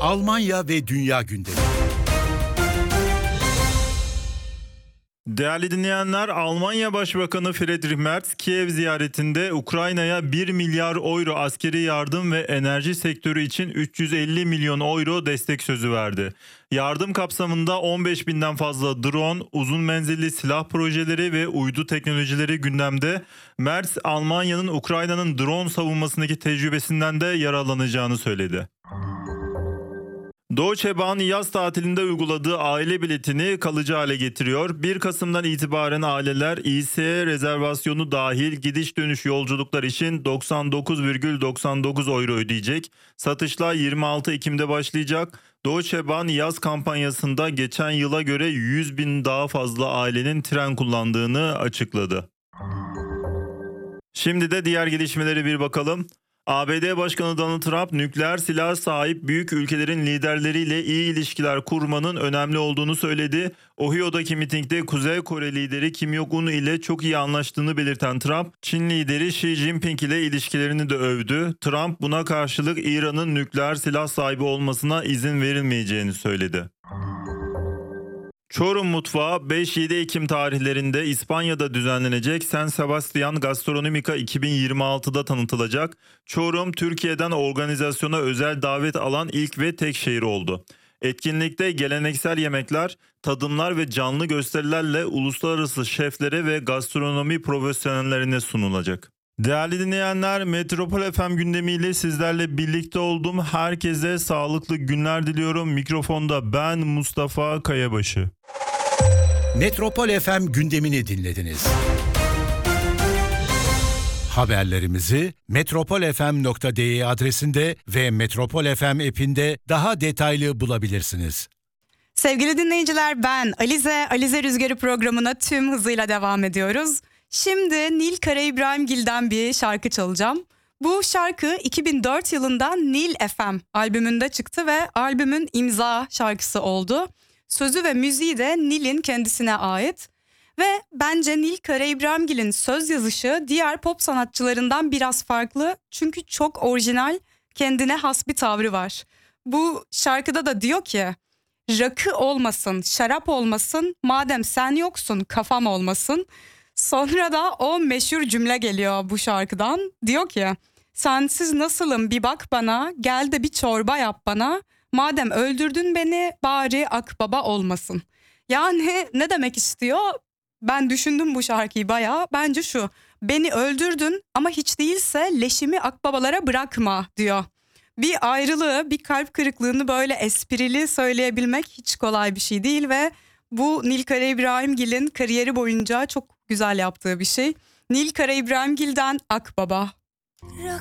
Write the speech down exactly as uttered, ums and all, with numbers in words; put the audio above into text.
Almanya ve dünya gündemi. Değerli dinleyenler, Almanya Başbakanı Friedrich Merz, Kiev ziyaretinde Ukrayna'ya bir milyar euro askeri yardım ve enerji sektörü için üç yüz elli milyon euro destek sözü verdi. Yardım kapsamında on beş binden fazla drone, uzun menzilli silah projeleri ve uydu teknolojileri gündemde. Merz, Almanya'nın Ukrayna'nın drone savunmasındaki tecrübesinden de yararlanacağını söyledi. Deutsche Bahn yaz tatilinde uyguladığı aile biletini kalıcı hale getiriyor. bir Kasım'dan itibaren aileler İ S E rezervasyonu dahil gidiş dönüş yolculuklar için doksan dokuz virgül doksan dokuz euro ödeyecek. Satışlar yirmi altı Ekim'de başlayacak. Deutsche Bahn yaz kampanyasında geçen yıla göre yüz bin daha fazla ailenin tren kullandığını açıkladı. Şimdi de diğer gelişmelere bir bakalım. A B D Başkanı Donald Trump, nükleer silah sahip büyük ülkelerin liderleriyle iyi ilişkiler kurmanın önemli olduğunu söyledi. Ohio'daki mitingde Kuzey Kore lideri Kim Jong-un ile çok iyi anlaştığını belirten Trump, Çin lideri Xi Jinping ile ilişkilerini de övdü. Trump buna karşılık İran'ın nükleer silah sahibi olmasına izin verilmeyeceğini söyledi. Çorum Mutfağı beş yedi Ekim tarihlerinde İspanya'da düzenlenecek San Sebastian Gastronomica iki bin yirmi altıda tanıtılacak. Çorum, Türkiye'den organizasyona özel davet alan ilk ve tek şehir oldu. Etkinlikte geleneksel yemekler, tadımlar ve canlı gösterilerle uluslararası şeflere ve gastronomi profesyonellerine sunulacak. Değerli dinleyenler, Metropol F M gündemiyle sizlerle birlikte oldum. Herkese sağlıklı günler diliyorum. Mikrofonda ben Mustafa Kayabaşı. Metropol F M gündemini dinlediniz. Haberlerimizi metropol f m nokta d e adresinde ve Metropol F M app'inde daha detaylı bulabilirsiniz. Sevgili dinleyiciler, ben Alize, Alize Rüzgarı programına tüm hızıyla devam ediyoruz. Şimdi Nil Karaibrahimgil'den bir şarkı çalacağım. Bu şarkı iki bin dört yılında Nil F M albümünde çıktı ve albümün imza şarkısı oldu. Sözü ve müziği de Nil'in kendisine ait. Ve bence Nil Karaibrahimgil'in söz yazışı diğer pop sanatçılarından biraz farklı. Çünkü çok orijinal, kendine has bir tavrı var. Bu şarkıda da diyor ki, rakı olmasın, şarap olmasın, madem sen yoksun kafam olmasın. Sonra da o meşhur cümle geliyor bu şarkıdan. Diyor ki, sensiz nasılım bir bak bana, gel de bir çorba yap bana. Madem öldürdün beni bari akbaba olmasın. Yani ne demek istiyor? Ben düşündüm bu şarkıyı bayağı. Bence şu, beni öldürdün ama hiç değilse leşimi akbabalara bırakma diyor. Bir ayrılığı, bir kalp kırıklığını böyle esprili söyleyebilmek hiç kolay bir şey değil ve bu Nil Karaibrahimgil'in kariyeri boyunca çok güzel yaptığı bir şey. Nil Karaibrahimgil'den Akbaba.